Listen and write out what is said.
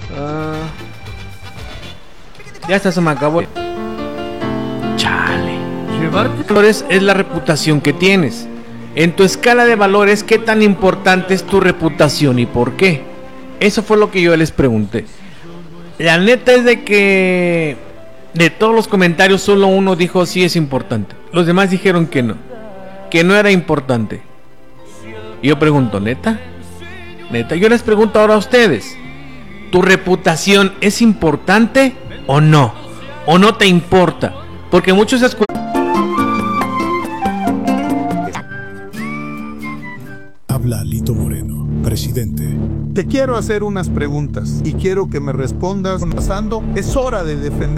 Ya hasta se me acabó. Chale. Valores es la reputación que tienes. En tu escala de valores, ¿qué tan importante es tu reputación y por qué? Eso fue lo que yo les pregunté. La neta es de que de todos los comentarios solo uno dijo sí es importante. Los demás dijeron que no era importante. Y yo pregunto, ¿neta? ¿Neta? Yo les pregunto ahora a ustedes, ¿tu reputación es importante o no? ¿O no te importa? Porque muchos Habla Alito Moreno, presidente. Te quiero hacer unas preguntas y quiero que me respondas. Es hora de defender